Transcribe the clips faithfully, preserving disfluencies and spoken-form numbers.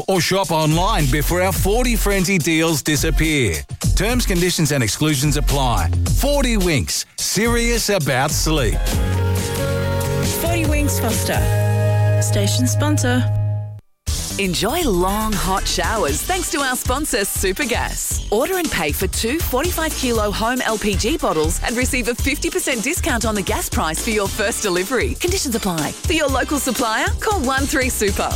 Or shop online before our forty frenzy deals disappear. Terms, conditions and exclusions apply. forty Winks. Serious about sleep. forty Winks Foster. Station sponsor. Enjoy long, hot showers thanks to our sponsor, Supergas. Order and pay for two forty-five kilo home L P G bottles and receive a fifty percent discount on the gas price for your first delivery. Conditions apply. For your local supplier, call one three super.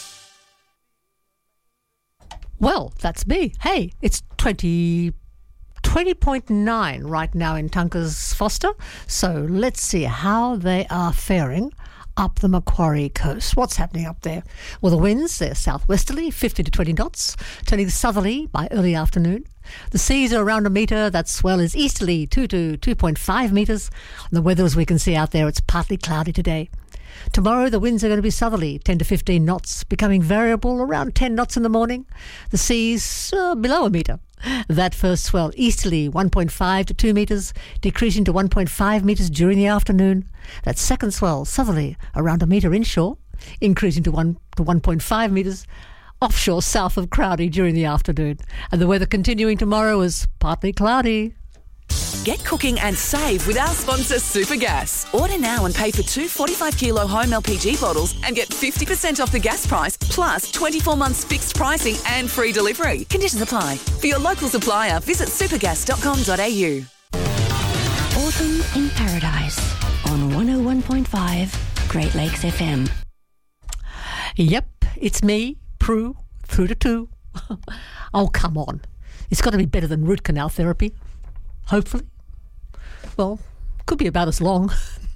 Well, that's me. Hey, it's twenty, twenty point nine right now in Tunkers Foster. So let's see how they are faring up the Macquarie coast. What's happening up there? Well, the winds, they're southwesterly, fifteen to twenty knots, turning southerly by early afternoon. The seas are around a metre. That swell is easterly, two to two point five metres. The weather, as we can see out there, it's partly cloudy today. Tomorrow, the winds are going to be southerly, ten to fifteen knots, becoming variable around ten knots in the morning. The seas uh, below a metre. That first swell, easterly, one point five to two metres, decreasing to one point five metres during the afternoon. That second swell, southerly, around a metre inshore, increasing to one to one point five metres offshore south of Crowdy during the afternoon. And the weather continuing tomorrow is partly cloudy. Get cooking and save with our sponsor, Supergas. Order now and pay for two forty-five kilo home L P G bottles and get fifty percent off the gas price, plus twenty-four months fixed pricing and free delivery. Conditions apply. For your local supplier, visit supergas dot com dot a u. Autumn in Paradise on one oh one point five Great Lakes F M. Yep, it's me, Prue, through to two. Oh, come on. It's got to be better than root canal therapy. Hopefully. Well, could be about as long.